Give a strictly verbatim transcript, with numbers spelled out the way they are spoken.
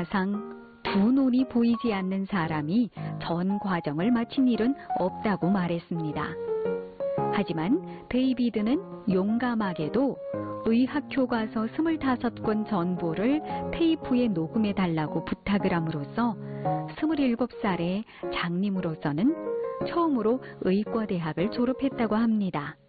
의사상 두 눈이 보이지 않는 사람이 전 과정을 마친 일은 없다고 말했습니다. 하지만 데이비드는 용감하게도 의학 교과서 스물다섯 권 전부를 테이프에 녹음해 달라고 부탁을 함으로써 스물일곱 살의 장님으로서는 처음으로 의과대학을 졸업했다고 합니다.